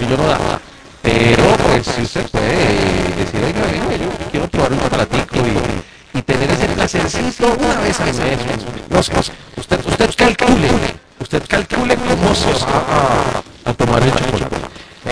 bolsillo no da. Pero pues si usted puede decir, oiga, venga, yo quiero probar un chocolatico y tener ese placercito una vez al mes. No sé, usted calcule cómo se va a tomar el chocolate.